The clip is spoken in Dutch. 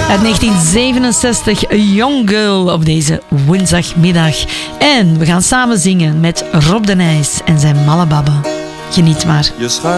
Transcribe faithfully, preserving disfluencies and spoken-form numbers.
Uit negentien zevenenzestig, A Young Girl op deze woensdagmiddag. En we gaan samen zingen met Rob de Nijs en zijn Malle Babbe. Geniet maar. Je schuift